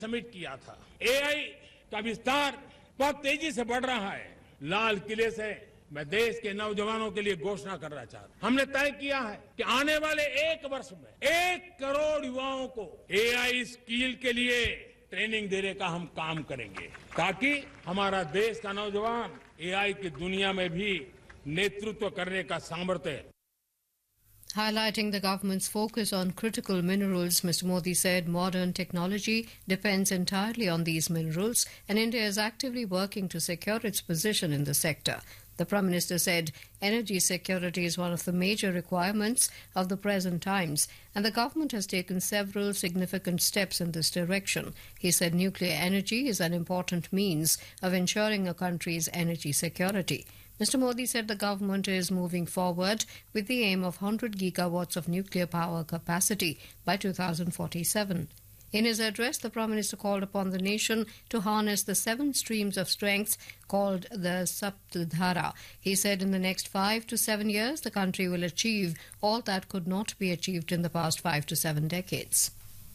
Summit किया था। AI का विस्तार बहुत तेजी से बढ़ रहा है। लाल किले से मैं देश के नौजवानों के लिए घोषणा करना चाहता हूं। हमने तय किया है कि आने वाले 1 वर्ष में 1 करोड़ युवाओं को एआई स्किल के लिए ट्रेनिंग देने का हम काम करेंगे, ताकि हमारा देश का नौजवान एआई की दुनिया में भी नेतृत्व करने का सामर्थ्य। Highlighting the government's focus on critical minerals, Mr. Modi said modern technology depends entirely on these minerals and India is actively working to secure its position in the sector. The Prime Minister said energy security is one of the major requirements of the present times and the government has taken several significant steps in this direction. He said nuclear energy is an important means of ensuring a country's energy security. Mr. Modi said the government is moving forward with the aim of 100 gigawatts of nuclear power capacity by 2047. In his address, the Prime Minister called upon the nation to harness the 7 streams of strength called the Saptadhara. He said in the next 5 to 7 years, the country will achieve all that could not be achieved in the past 5 to 7 decades.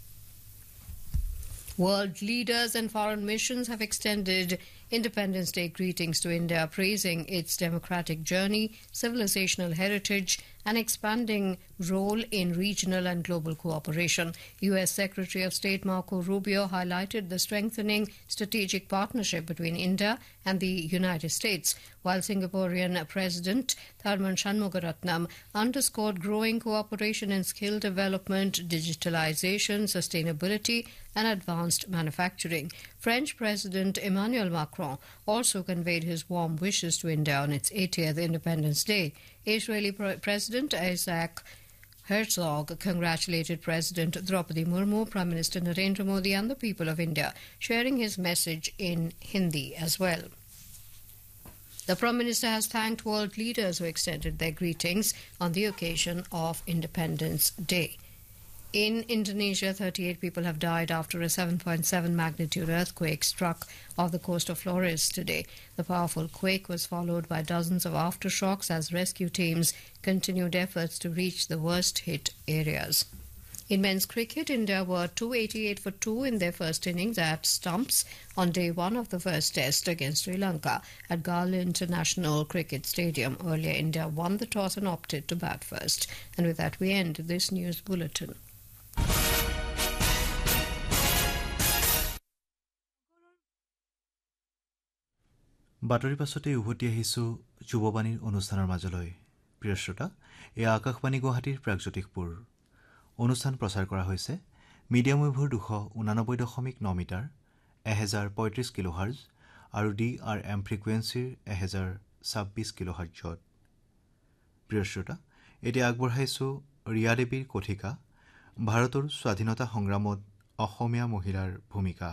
World leaders and foreign missions have extended Independence Day greetings to India, praising its democratic journey, civilizational heritage, and expanding role in regional and global cooperation. U.S. Secretary of State Marco Rubio highlighted the strengthening strategic partnership between India and the United States, while Singaporean President Tharman Shanmugaratnam underscored growing cooperation in skill development, digitalization, sustainability, and advanced manufacturing. French President Emmanuel Macron also conveyed his warm wishes to India on its 80th Independence Day. Israeli President Isaac Herzog congratulated President Draupadi Murmu, Prime Minister Narendra Modi and the people of India, sharing his message in Hindi as well. The Prime Minister has thanked world leaders who extended their greetings on the occasion of Independence Day. In Indonesia, 38 people have died after a 7.7 magnitude earthquake struck off the coast of Flores today. The powerful quake was followed by dozens of aftershocks as rescue teams continued efforts to reach the worst-hit areas. In men's cricket, India were 288 for 2 in their first innings at stumps on day 1 of the first test against Sri Lanka at Gala International Cricket Stadium. Earlier, India won the toss and opted to bat first. And with that, we end this news bulletin. বাতৰি পাছতে উভতি আহিছোঁ যুৱবাণীৰ অনুষ্ঠানৰ মাজলৈ। প্ৰিয় শ্ৰোতা, এয়া আকাশবাণী গুৱাহাটীৰ প্ৰাগজ্যোতিষপুৰ। অনুষ্ঠান প্ৰচাৰ কৰা হৈছে মিডিয়াম ৱেভৰ 289.9 মিটাৰ 1035 কিলোহাৰ্জ আৰু DRM ফ্ৰিকুৱেঞ্চিৰ 1026 কিলোহাৰ্জত। প্ৰিয় শ্ৰোতা, এতিয়া আগবঢ়াইছোঁ ৰিয়া দেৱীৰ কথিকা ভাৰতৰ স্বাধীনতা সংগ্ৰামত অসমীয়া মহিলাৰ ভূমিকা।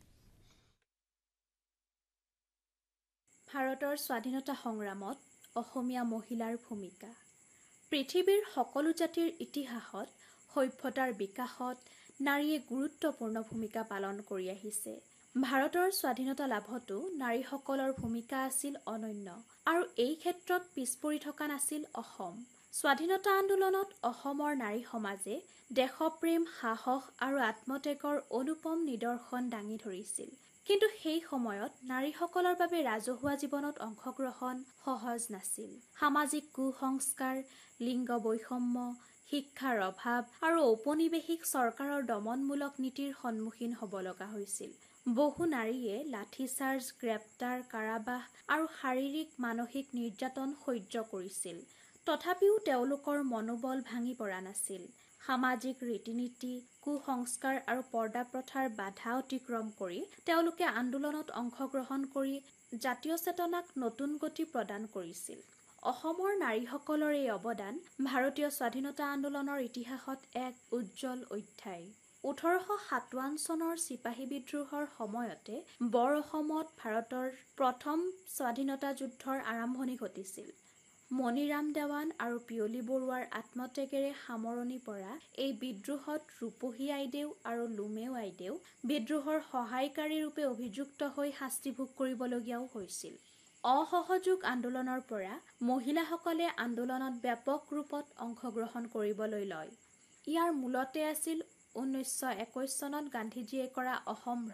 ভাৰতৰ স্বাধীনতা সংগ্ৰামত অসমীয়া মহিলাৰ ভূমিকা। পৃথিৱীৰ সকলো জাতিৰ ইতিহাসত সভ্যতাৰ বিকাশত নাৰীয়ে গুৰুত্বপূৰ্ণ ভূমিকা পালন কৰি আহিছে। ভাৰতৰ স্বাধীনতা লাভতো নাৰীসকলৰ ভূমিকা আছিল অনন্য আৰু এই ক্ষেত্ৰত পিছপৰি থকা নাছিল অসম। স্বাধীনতা আন্দোলনত অসমৰ নাৰী সমাজে দেশপ্ৰেম, সাহস আৰু আত্মত্যাগৰ অনুপম নিদৰ্শন দাঙি ধৰিছিল। কিন্তু সেই সময়ত নাৰীসকলৰ বাবে ৰাজহুৱা জীৱনত অংশগ্ৰহণ সহজ নাছিল। সামাজিক কুসংস্কাৰ, লিংগ বৈষম্য, শিক্ষাৰ অভাৱ আৰু ঔপনিৱেশিক চৰকাৰৰ দমনমূলক নীতিৰ সন্মুখীন হ'ব লগা হৈছিল। বহু নাৰীয়ে লাঠিচাৰ্জ, গ্ৰেপ্তাৰ, কাৰাবাস আৰু শাৰীৰিক মানসিক নিৰ্যাতন সহ্য কৰিছিল। তথাপিও তেওঁলোকৰ মনোবল ভাঙি পৰা নাছিল। সামাজিক ৰীতি-নীতি, কুসংস্কাৰ আৰু পৰ্দা প্ৰথাৰ বাধা অতিক্ৰম কৰি তেওঁলোকে আন্দোলনত অংশগ্ৰহণ কৰি জাতীয় চেতনাক নতুন গতি প্ৰদান কৰিছিল। অসমৰ নাৰীসকলৰ এই অৱদান ভাৰতীয় স্বাধীনতা আন্দোলনৰ ইতিহাসত এক উজ্জ্বল অধ্যায়। 1857 চনৰ চিপাহী বিদ্ৰোহৰ সময়তে বৰ অসমত ভাৰতৰ প্ৰথম স্বাধীনতা যুদ্ধৰ আৰম্ভণি ঘটিছিল। মণিৰাম দেৱান আৰু পিয়লি বৰুৱাৰ আত্মত্যাগেৰে সামৰণি পৰা এই বিদ্ৰোহত ৰূপহী আইদেউ আৰু লুমেও আইদেউ বিদ্ৰোহৰ সহায়কাৰী ৰূপে অভিযুক্ত হৈ শাস্তি ভোগ কৰিবলগীয়াও হৈছিল। অসহযোগ আন্দোলনৰ পৰা মহিলাসকলে আন্দোলনত ব্যাপক ৰূপত অংশগ্ৰহণ কৰিবলৈ লয়। ইয়াৰ মূলতে আছিল 1921 চনত গান্ধীজীয়ে কৰা অসম